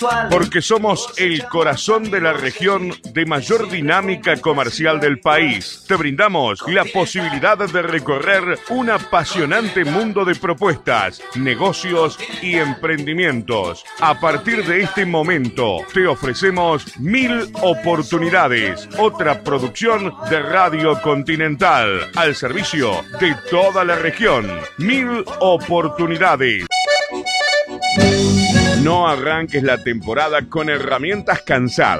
Porque somos el corazón de la región de mayor dinámica comercial del país. Te brindamos la posibilidad de recorrer un apasionante mundo de propuestas, negocios y emprendimientos. A partir de este momento, te ofrecemos 1000 oportunidades. Otra producción de Radio Continental al servicio de toda la región. 1000 oportunidades. No arranques la temporada con herramientas cansadas.